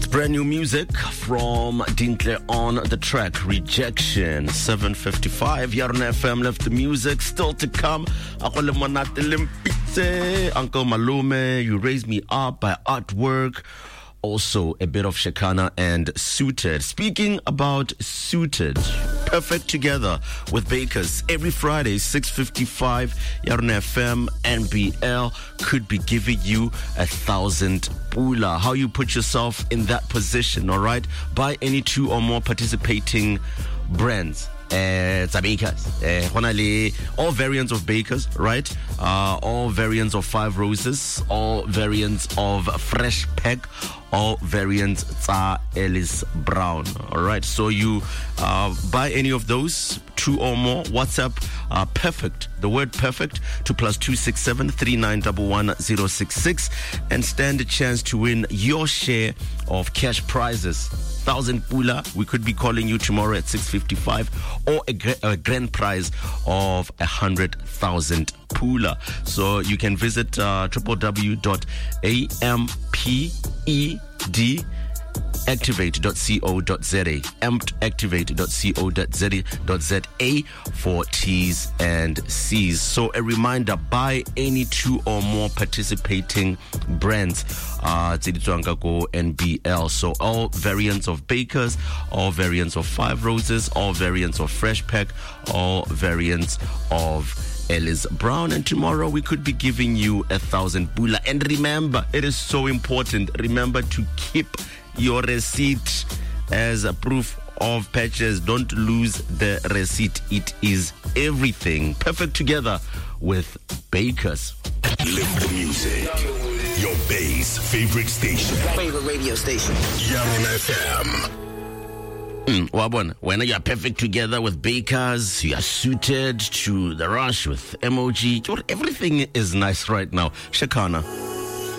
Brand new music from Dintle on the track Rejection. 7:55 here on FM. Left the music still to come. Uncle Malume, You Raise Me Up by Artwork. Also a bit of Shekana and Suited. Speaking about Suited, Perfect Together with Bakers every Friday 6:55 here on FM. NBL could be giving you 1,000 pula. How you put yourself in that position, all right? Buy any 2 or more participating brands. It's a Bakers. All variants of Bakers, right? All variants of 5 Roses, all variants of Fresh Pack, all variants Ellis Brown. All right, so you buy any of those, 2 or more, WhatsApp perfect, the word perfect, to +267 3911 066, and stand a chance to win your share of cash prizes. 1,000 pula. We could be calling you tomorrow at 6:55, or a grand prize of 100,000 pula. So you can visit www.ampedactivate.co.za, ampedactivate.co.za for T's and C's. So a reminder, buy any 2 or more participating brands. NBL. So all variants of Bakers, all variants of 5 Roses, all variants of Fresh Pack, all variants of Ellis Brown. And tomorrow we could be giving you 1,000 pula. And remember, it is so important, remember to keep your receipt as a proof of purchase. Don't lose the receipt. It is everything. Perfect Together with Bakers. Live the music. Your base favorite station. Favorite radio station. Yaron FM. Wabon, when you are perfect together with Bakers, you are suited to the rush with MOG. Everything is nice right now. Shekana.